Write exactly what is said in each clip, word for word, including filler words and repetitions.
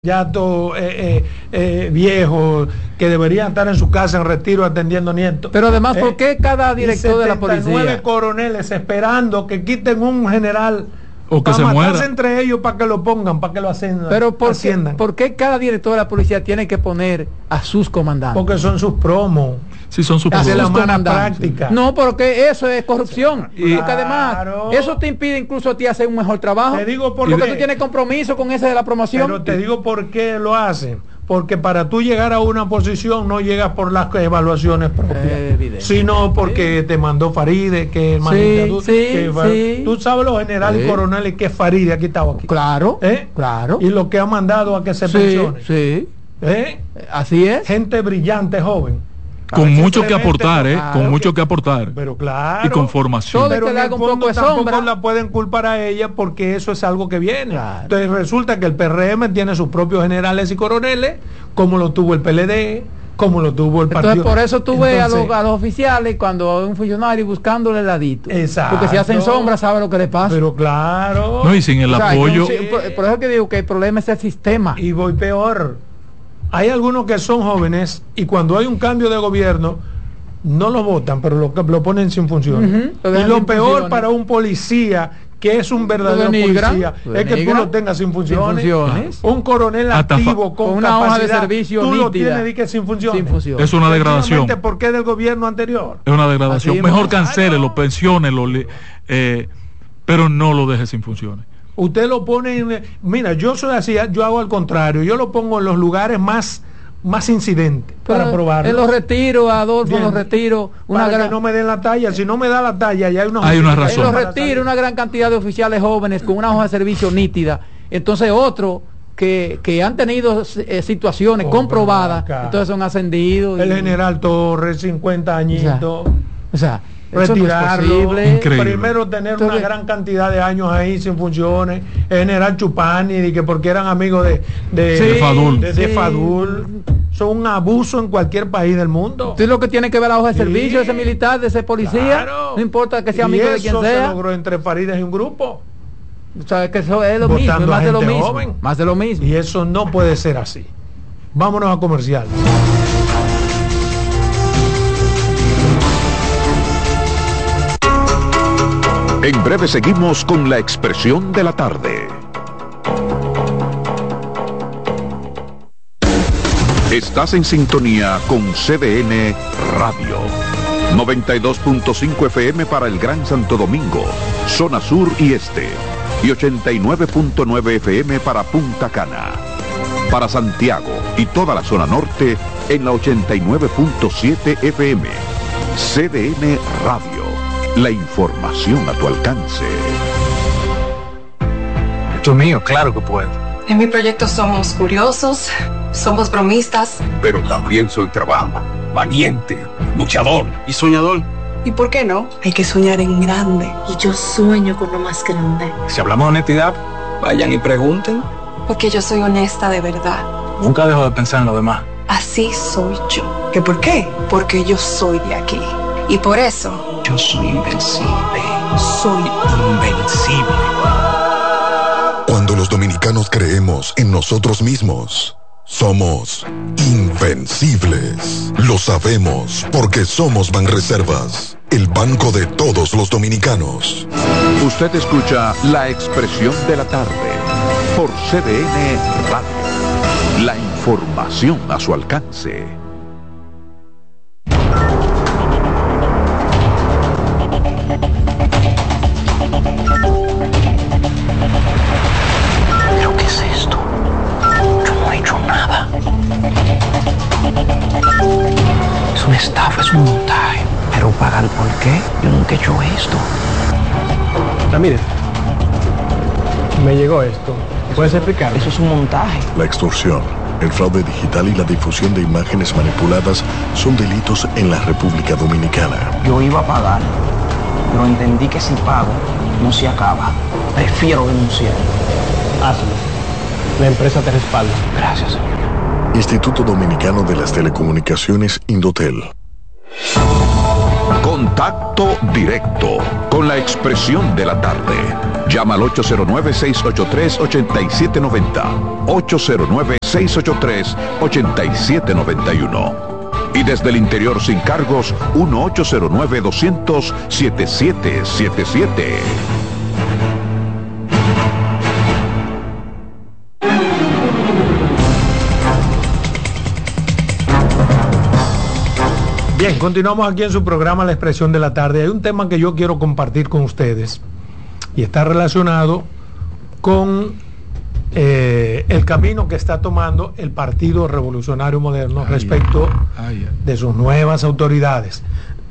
ya todo eh, eh, eh, viejo que deberían estar en su casa en retiro atendiendo nietos. Pero además, eh, ¿por qué cada director de la policía? nueve coroneles esperando que quiten un general o que para se matarse muera entre ellos para que lo pongan, para que lo ascendan. Pero ¿por qué, asciendan. ¿por qué cada director de la policía tiene que poner a sus comandantes? Porque son sus promos. Sí, son sus Hace la promos. mala práctica. No, porque eso es corrupción. Y porque además, Claro. eso te impide incluso a ti hacer un mejor trabajo. Te digo por porque qué. tú tienes compromiso con ese de la promoción. Pero te digo por qué lo hacen. Porque para tú llegar a una posición no llegas por las evaluaciones propias, Eh, sino porque sí. te mandó Faride, que el Sí, tú, sí, que Far... sí. tú sabes los generales Sí. y coroneles que es Faride aquí estaba aquí. Claro, ¿Eh? claro. Y lo que ha mandado a que se Sí, pensione. sí. ¿Eh? Así es. Gente brillante, joven. Con mucho que Simplemente aportar, ¿eh? claro, Con mucho que- que aportar. Pero claro. Y con formación. Todo Pero que en le el haga un fondo poco de tampoco sombra. la pueden culpar a ella porque eso es algo que viene. Claro. Entonces resulta que el P R M tiene sus propios generales y coroneles, como lo tuvo el P L D, como lo tuvo el partido. Entonces, por eso tú ves a los, Entonces, a los oficiales cuando hay un funcionario buscándole el ladito. Exacto. Porque si hacen sombra, sabe lo que le pasa. Pero claro. No, y sin el O sea, apoyo. yo- por, por eso que digo que el problema es el sistema. Y voy peor. Hay algunos que son jóvenes y cuando hay un cambio de gobierno no lo votan, pero lo, lo ponen sin funciones. Ujú, lo y dejan lo sin peor funciones. para un policía que es un verdadero denigran, policía lo es que tú denigran. lo tengas sin funciones. Sin funciones. Un coronel Hasta activo fa- con, con una hoja de capacidad, servicio tú lo nítida. tienes di que sin funciones. Sin funciones. Es una degradación. Efectivamente, ¿por qué del gobierno anterior? Es una degradación. Así Mejor es. cancélelo, pensiónelo, li- eh, pero no lo deje sin funciones. Usted lo pone en, mira, yo soy así, yo hago al contrario, yo lo pongo en los lugares más más incidentes Pero para probarlo. en los retiros, Adolfo, Bien. en los retiros, una Para gran, que no me den la talla, si no me da la talla ya hay una Hay una en razón. los para retiros, salir. una gran cantidad de oficiales jóvenes con una hoja de servicio nítida. Entonces otros que, que han tenido eh, situaciones Oh, comprobadas, acá. entonces son ascendidos. El y- general Torres, cincuenta añitos. O sea, eso no es Retirarlo, posible. Increíble. primero tener Entonces- una gran cantidad de años ahí sin funciones, el general Chupani, de que porque eran amigos de, de, Sí, De Fadul. de- de sí. Fadul. Son un abuso en cualquier país del mundo. Tú lo que tiene que ver la hoja de Sí. servicio de ese militar, de ese policía, Claro. no importa que sea Y amigo de quien eso se sea. logró entre Farides y un grupo. O sea, que eso es lo Votando mismo, es más a de lo gente mismo. joven. Más de lo mismo. Y eso no puede ser así. Vámonos a comercial. En breve seguimos con la expresión de la tarde. Estás en sintonía con C D N Radio. noventa y dos punto cinco F M para el Gran Santo Domingo, zona sur y este. Y ochenta y nueve punto nueve F M para Punta Cana. Para Santiago y toda la zona norte en la ochenta y nueve punto siete F M. C D N Radio. La información a tu alcance. Esto es mío, claro que puedo. En mi proyecto somos curiosos, somos bromistas. Pero también soy trabajo, valiente, luchador y soñador. ¿Y por qué no? Hay que soñar en grande. Y yo sueño con lo más grande. Si hablamos de honestidad, Vayan y pregunten. Porque yo soy honesta de verdad. nunca dejo de pensar en lo demás. Así soy yo. ¿Qué por qué? Porque yo soy de aquí. Y por eso Yo soy invencible. soy Invencible. Cuando los dominicanos creemos en nosotros mismos, somos invencibles. Lo sabemos porque somos Banreservas, el banco de todos los dominicanos. Usted escucha la expresión de la tarde por C D N Radio. La información a su alcance. ¿Pero qué es esto? Yo no he hecho nada. Es una estafa, es un montaje. Pero pagar por qué? Yo nunca he hecho esto. Ramírez, me llegó esto. ¿Puedes explicar? Eso es un montaje. La extorsión, el fraude digital y la difusión de imágenes manipuladas son delitos en la República Dominicana. Yo iba a pagar, pero entendí que si pago, no se acaba. Prefiero denunciar. Hazlo. La empresa te respalda. Gracias, señor. Instituto Dominicano de las Telecomunicaciones, Indotel. Con Contacto directo con la expresión de la tarde. Llama al ocho cero nueve, seis ocho tres, ocho siete nueve cero, ocho cero nueve, seis ocho tres, ocho siete nueve uno. Y desde el interior sin cargos, uno ocho cero nueve, dos cero cero, siete siete siete siete. Bien, continuamos aquí en su programa La Expresión de la Tarde. Hay un tema que yo quiero compartir con ustedes y está relacionado con eh, el camino que está tomando el Partido Revolucionario Moderno ay, respecto ay, ay. de sus nuevas autoridades.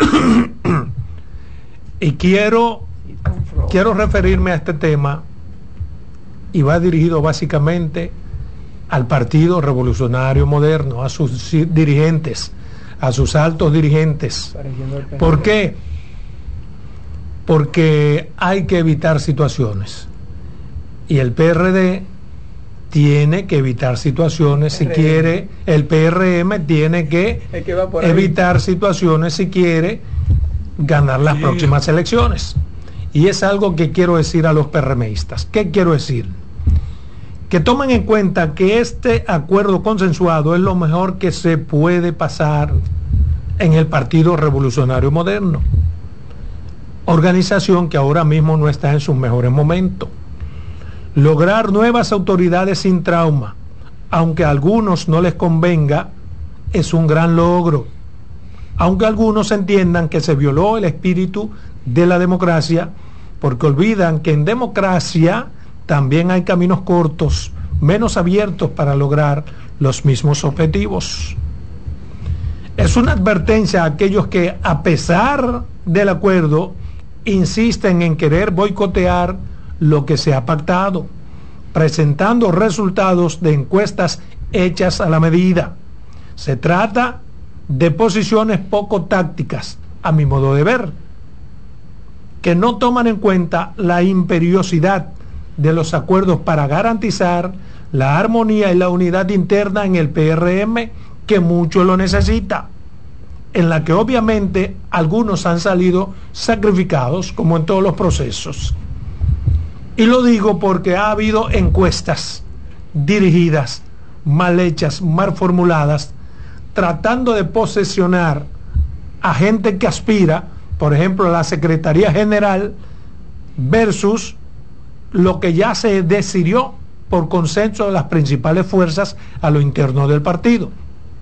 Y quiero, quiero referirme a este tema y va dirigido básicamente al Partido Revolucionario Moderno, a sus dirigentes, a sus altos dirigentes. ¿Por qué? Porque hay que evitar situaciones. Y el P R D tiene que evitar situaciones si quiere, el P R M tiene que, que evitar situaciones si quiere ganar las sí. próximas elecciones. Y es algo que quiero decir a los PRMistas. ¿Qué quiero decir? Que tomen en cuenta que este acuerdo consensuado es lo mejor que se puede pasar en el Partido Revolucionario Moderno, organización que ahora mismo no está en sus mejores momentos. Lograr nuevas autoridades sin trauma, aunque a algunos no les convenga, es un gran logro, aunque algunos entiendan que se violó el espíritu de la democracia, porque olvidan que en democracia también hay caminos cortos, menos abiertos para lograr los mismos objetivos. Es una advertencia a aquellos que, a pesar del acuerdo, insisten en querer boicotear lo que se ha pactado, presentando resultados de encuestas hechas a la medida. Se trata de posiciones poco tácticas, a mi modo de ver, que no toman en cuenta la imperiosidad de los acuerdos para garantizar la armonía y la unidad interna en el P R M, que mucho lo necesita, en la que obviamente algunos han salido sacrificados, como en todos los procesos. Y lo digo porque ha habido encuestas dirigidas, mal hechas, mal formuladas, tratando de posesionar a gente que aspira, por ejemplo, a la Secretaría General, versus lo que ya se decidió por consenso de las principales fuerzas a lo interno del partido.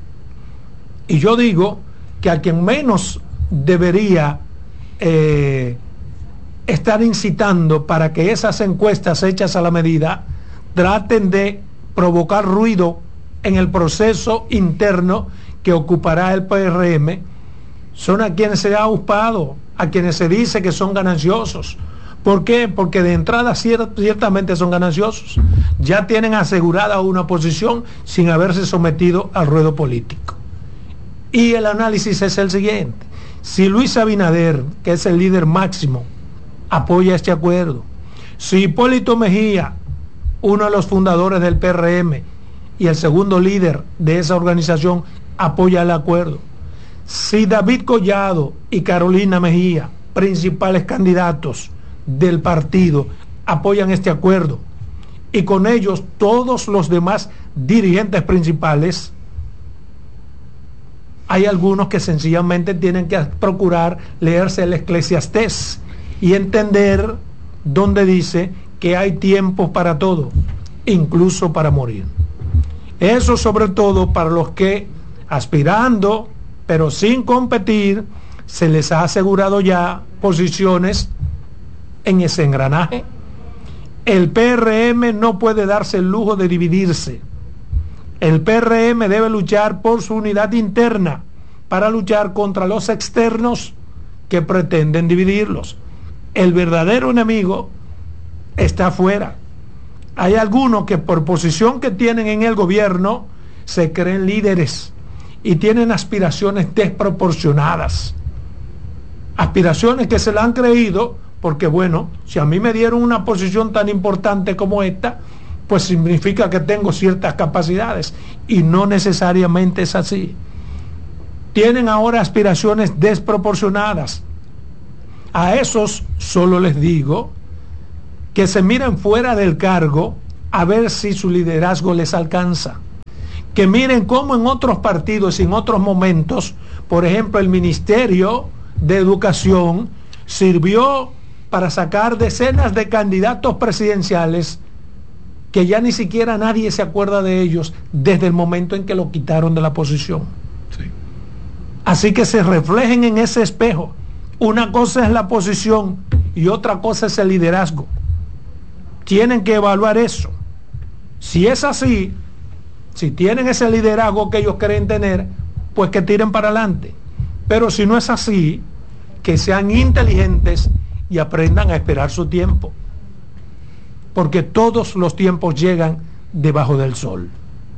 Y yo digo que a quien menos debería eh, estar incitando para que esas encuestas hechas a la medida traten de provocar ruido en el proceso interno que ocupará el P R M, son a quienes se ha auspado, a quienes se dice que son gananciosos. ¿Por qué? Porque de entrada ciert- ciertamente son gananciosos. Ya tienen asegurada una posición sin haberse sometido al ruedo político. Y el análisis es el siguiente: si Luis Abinader, que es el líder máximo, apoya este acuerdo, si Hipólito Mejía, uno de los fundadores del P R M y el segundo líder de esa organización, apoya el acuerdo, si David Collado y Carolina Mejía, principales candidatos del partido, apoyan este acuerdo, y con ellos todos los demás dirigentes principales, hay algunos que sencillamente tienen que procurar leerse el Eclesiastés y entender donde dice que hay tiempos para todo, incluso para morir. Eso sobre todo para los que, aspirando pero sin competir, se les ha asegurado ya posiciones en ese engranaje. El P R M no puede darse el lujo de dividirse. El P R M debe luchar por su unidad interna para luchar contra los externos que pretenden dividirlos. El verdadero enemigo está afuera. Hay algunos que por posición que tienen en el gobierno se creen líderes y tienen aspiraciones desproporcionadas. Aspiraciones que se la han creído porque, bueno, si a mí me dieron una posición tan importante como esta, pues significa que tengo ciertas capacidades, y no necesariamente es así. Tienen ahora aspiraciones desproporcionadas, A esos solo les digo que se miren fuera del cargo a ver si su liderazgo les alcanza. Que miren cómo en otros partidos y en otros momentos, por ejemplo, el Ministerio de Educación sirvió para sacar decenas de candidatos presidenciales que ya ni siquiera nadie se acuerda de ellos desde el momento en que lo quitaron de la posición. Sí. Así que se reflejen en ese espejo. Una cosa es la posición y otra cosa es el liderazgo. Tienen que evaluar eso. Si es así, si tienen ese liderazgo que ellos creen tener, pues que tiren para adelante. Pero si no es así, que sean inteligentes y aprendan a esperar su tiempo. Porque todos los tiempos llegan debajo del sol.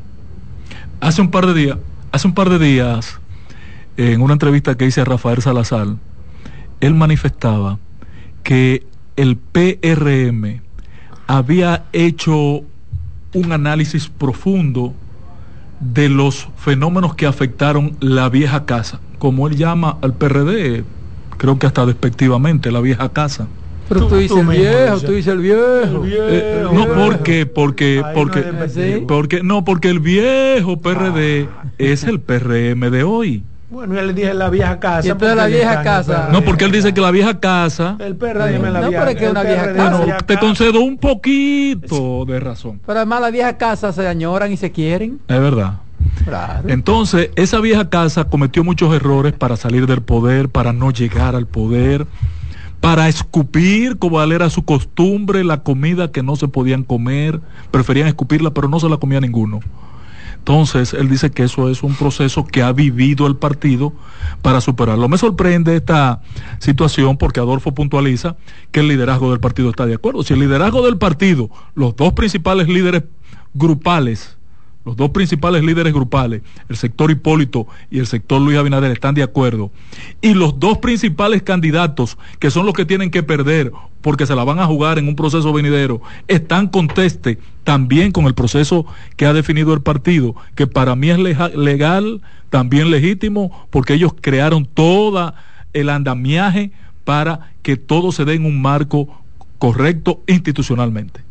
Hace un par de días, hace un par de días, en una entrevista que hice a Rafael Salazar, él manifestaba que el P R M había hecho un análisis profundo de los fenómenos que afectaron la vieja casa, como él llama al P R D, creo que hasta despectivamente, la vieja casa. Pero tú dices el viejo, tú dices el viejo. Eh, no, porque, porque, porque, porque, porque, no, porque el viejo P R D es el P R M de hoy. Bueno, yo le dije la vieja casa. Y entonces la vieja casa. No, porque él dice que la vieja casa. El P R M la no, vieja, pero es que una vieja casa. Bueno, te concedo un poquito de razón. Pero además la vieja casa se añoran y se quieren. Es verdad. Claro. Entonces, esa vieja casa cometió muchos errores para salir del poder, para no llegar al poder, para escupir, como era su costumbre, la comida que no se podían comer, preferían escupirla, pero no se la comía ninguno. Entonces, él dice que eso es un proceso que ha vivido el partido para superarlo. Me sorprende esta situación porque Adolfo puntualiza que el liderazgo del partido está de acuerdo. Si el liderazgo del partido, los dos principales líderes grupales, los dos principales líderes grupales, el sector Hipólito y el sector Luis Abinader, están de acuerdo, y los dos principales candidatos, que son los que tienen que perder porque se la van a jugar en un proceso venidero, están conteste también con el proceso que ha definido el partido, que para mí es legal, también legítimo, porque ellos crearon todo el andamiaje para que todo se dé en un marco correcto institucionalmente.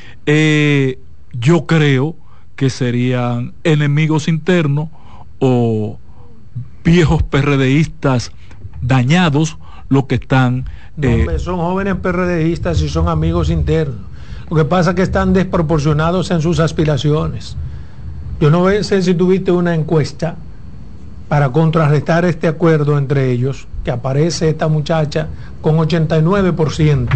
Eh, yo creo que serían enemigos internos o viejos PRDistas dañados los que están... Eh, no, son jóvenes PRDistas y son amigos internos. Lo que pasa es que están desproporcionados en sus aspiraciones. Yo no sé si tuviste una encuesta para contrarrestar este acuerdo entre ellos, que aparece esta muchacha con ochenta y nueve por ciento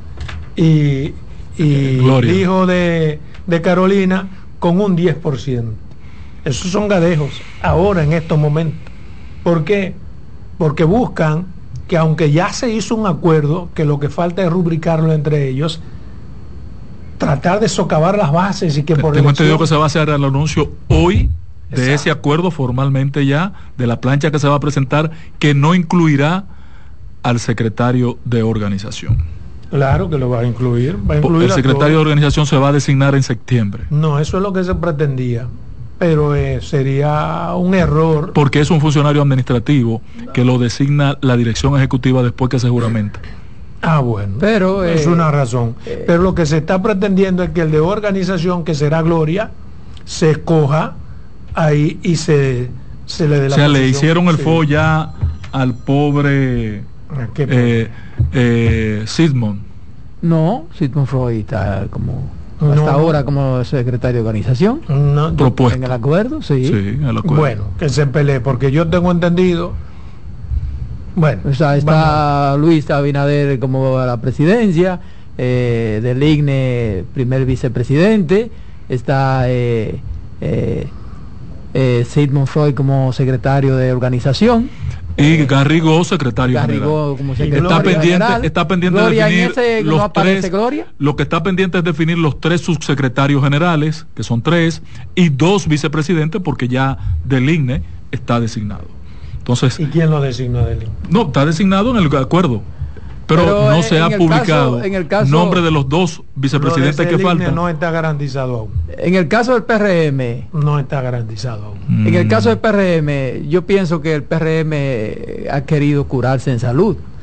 y, y el hijo de, de Carolina con un diez por ciento. Esos son gadejos ahora en estos momentos. ¿Por qué? Porque buscan que, aunque ya se hizo un acuerdo, que lo que falta es rubricarlo entre ellos, tratar de socavar las bases y que por tengo entendido que se va a hacer el anuncio hoy de Exacto. ese acuerdo formalmente ya, de la plancha que se va a presentar, que no incluirá al secretario de organización. Claro que lo va a incluir. Va a incluir el secretario de organización se va a designar en septiembre. No, eso es lo que se pretendía. Pero eh, sería un error. Porque es un funcionario administrativo que lo designa la dirección ejecutiva después que se juramenta. Ah, bueno. Pero es eh, una razón. Eh, pero lo que se está pretendiendo es que el de organización, que será Gloria, se escoja ahí y se, se le dé la O sea, posición. Le hicieron el sí. fo ya al pobre... Eh, eh, Sigmund. No, Sigmund Freud está como no, hasta ahora como secretario de organización. No, propuesto. En el acuerdo, sí. sí en el acuerdo. Bueno, que se pelee, porque yo tengo entendido. Bueno, o sea, está vamos. Luis Abinader como a la presidencia, eh, del I G N E primer vicepresidente, está eh, eh, eh, Sigmund Freud como secretario de organización. Y Garrigó, secretario Garrigó, como secretario está pendiente, general. está pendiente Gloria, de definir ese, los ¿no tres. Gloria? Lo que está pendiente es definir los tres subsecretarios generales, que son tres, y dos vicepresidentes, porque ya del I G N E está designado. Entonces, ¿y quién lo designa del I G N E? No, está designado en el acuerdo, pero, pero no en, se ha publicado caso, en el caso, nombre de los dos vicepresidentes que faltan. No está garantizado aún. En el caso del P R M no está garantizado aún. Mm. En el caso del P R M, yo pienso que el P R M ha querido curarse en salud,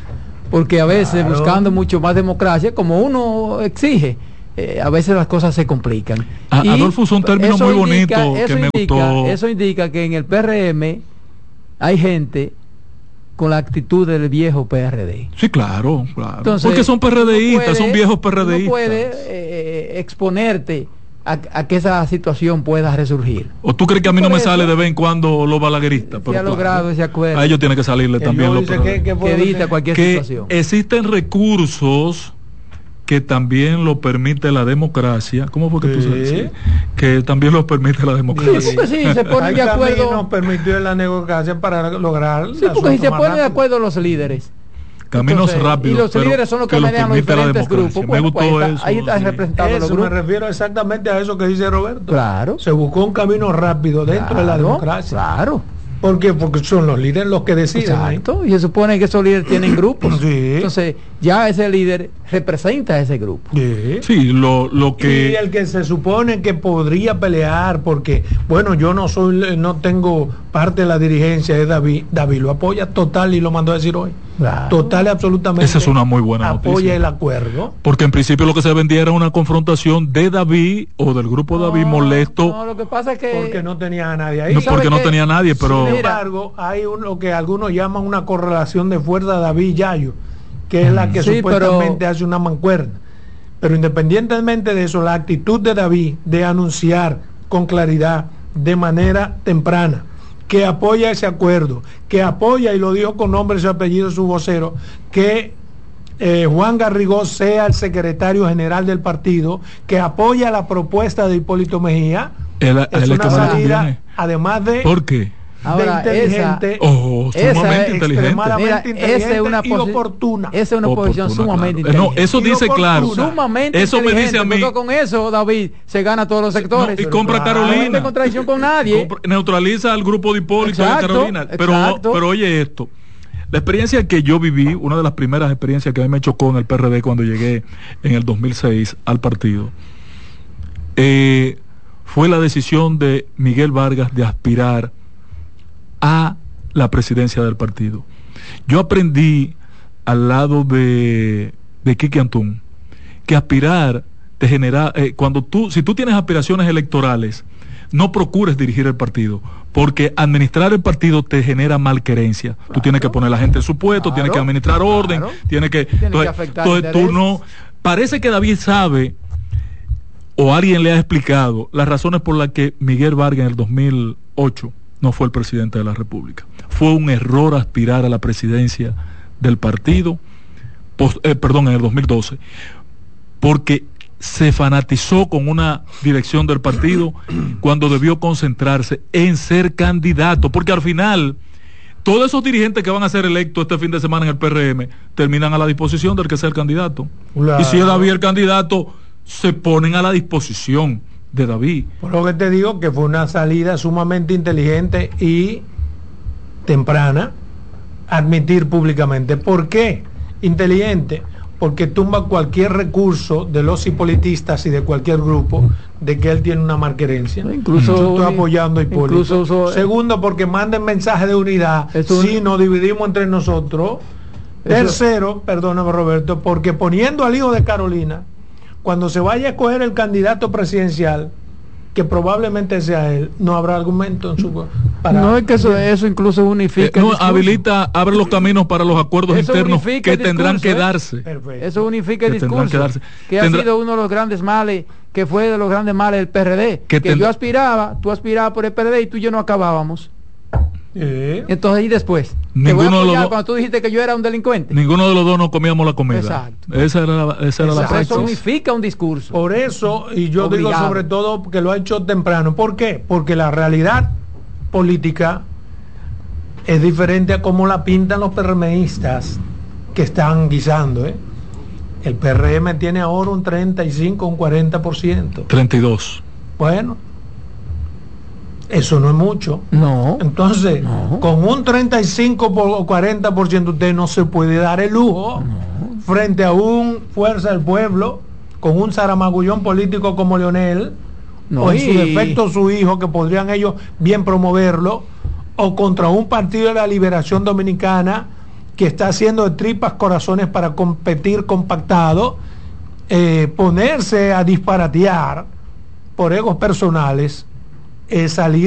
porque a veces Claro. buscando mucho más democracia, como uno exige, eh, a veces las cosas se complican. A- Y Adolfo usó un término eso muy indica- bonito eso que me indica- gustó. Eso indica que en el P R M hay gente con la actitud del viejo P R D. Sí, claro, claro. Entonces, porque son PRDistas, puede- son viejos No PRDistas. puede eh, exponerte a, a que esa situación pueda resurgir. ¿O tú crees que a mí no Por me eso- sale de vez en cuando los balagueristas? Se ha logrado ese acuerdo. A ellos tiene que salirle Que también yo los dice P R D. que- que Que puede evita ser- cualquier que situación. existen recursos que también lo permite la democracia. ¿Cómo fue que tú Sí. sabes? Que también lo permite la democracia. Sí, porque sí, se ponen Hay de acuerdo. caminos permitió la negociación para lograr. Sí, porque si se ponen de acuerdo los líderes. Caminos Entonces, rápidos. y los pero líderes son los que, lo manejan los permite la diferentes democracia. grupos. Me Bueno, gustó pues, eso. está- ahí está sí. representado los Eso me grupos. refiero exactamente a eso que dice Roberto. Claro. Se buscó un camino rápido dentro de la Claro, democracia. Claro. ¿Por qué? Porque son los líderes los que deciden. ¿eh? Exacto. Y se supone que esos líderes tienen grupos. Sí. Entonces, ya ese líder representa a ese grupo. Sí. Sí, lo, lo Y que... el que se supone que podría pelear, porque, bueno, yo no soy, no tengo parte de la dirigencia, es David. David lo apoya total y lo mandó a decir hoy. Claro. Total y absolutamente. Esa es una muy buena apoya noticia. el acuerdo. Porque en principio lo que se vendía era una confrontación de David o del grupo David No, molesto. No, lo que pasa es que. Porque no tenía a nadie ahí. No, porque ¿sabe no qué? tenía nadie, pero... Sin embargo, hay un, lo que algunos llaman una correlación de fuerza David Yayo, que es la que Sí, supuestamente pero- hace una mancuerna. Pero independientemente de eso, la actitud de David de anunciar con claridad, de manera temprana, que apoya ese acuerdo, que apoya, y lo dijo con nombre y su apellido su vocero, que eh, Juan Garrigó sea el secretario general del partido, que apoya la propuesta de Hipólito Mejía, Él- a es él es una que me lo salida, conviene. además de, ¿Por qué? Ahora, de inteligente, esa- Oh, Esa sumamente es inteligente. extremadamente Mira, esa es inteligente una y posi- oportuna. Esa es una posición Oportuna, sumamente claro. Eh, No, inteligente. eso Y dice claro. oportuna. Sumamente Eso me dice inteligente, a mí. porque con eso, David, se gana todos los sectores. No, y compra claro. No Carolina. entra en contradicción con nadie. Compra- neutraliza al grupo de Hipólito y de Exacto, Carolina. Pero, exacto. pero oye esto. La experiencia que yo viví, una de las primeras experiencias que a mí me chocó en el P R D cuando llegué en el dos mil seis al partido, eh, fue la decisión de Miguel Vargas de aspirar a la presidencia del partido. Yo aprendí al lado de, de Quique Antún que aspirar te genera, eh, cuando tú, si tú tienes aspiraciones electorales, no procures dirigir el partido, porque administrar el partido te genera malquerencia. Claro. Tú tienes que poner a la gente en su puesto, claro, tienes que administrar orden, claro, tienes que... Tiene entonces, que afectar entonces tú no... Parece que David sabe, o alguien le ha explicado, las razones por las que Miguel Vargas en el dos mil ocho no fue el presidente de la República. Fue un error aspirar a la presidencia del partido, post, eh, perdón, en el dos mil doce, porque se fanatizó con una dirección del partido cuando debió concentrarse en ser candidato, porque al final todos esos dirigentes que van a ser electos este fin de semana en el P R M terminan a la disposición del que sea el candidato. Claro. Y si es David el candidato, se ponen a la disposición de David. Por lo que te digo que fue una salida sumamente inteligente y temprana, admitir públicamente. ¿Por qué? Inteligente, porque tumba cualquier recurso de los hipolitistas y de cualquier grupo de que él tiene una marquerencia. Incluso yo estoy apoyando a Hipólito. Incluso uso, Segundo, porque manden mensaje de unidad un, si nos dividimos entre nosotros. Tercero, perdóname Roberto, porque poniendo al hijo de Carolina, cuando se vaya a escoger el candidato presidencial, que probablemente sea él, no habrá argumento en su... Para no, es que eso, eso incluso unifica... Eh, no, habilita, abre los caminos para los acuerdos eso internos que tendrán discurso, que ¿eh? darse. Perfecto. Eso unifica el que discurso, que, darse. que Tendrá... ha sido uno de los grandes males, que fue de los grandes males del P R D, que, que tend... yo aspiraba, tú aspirabas por el P R D y tú y yo no acabábamos. ¿Eh? Entonces, y después, ninguno te voy a apoyar de los cuando tú dijiste que yo era un delincuente. Ninguno de los dos nos comíamos la comida. Exacto. Esa era la, esa era Exacto. la Eso unifica un discurso. Por eso, y yo Obligado. digo sobre todo que lo ha hecho temprano. ¿Por qué? Porque la realidad política es diferente a cómo la pintan los PRMistas que están guisando, ¿eh? El P R M tiene ahora un treinta y cinco, un cuarenta por ciento. treinta y dos. Bueno, eso no es mucho. No. Entonces, no. con un treinta y cinco o cuarenta por ciento usted no se puede dar el lujo no. frente a un Fuerza del Pueblo con un zaramagullón político como Leonel, no, o en y... su defecto su hijo, que podrían ellos bien promoverlo, o contra un partido de la Liberación Dominicana que está haciendo de tripas corazones para competir compactado, eh, ponerse a disparatear por egos personales, eh, salir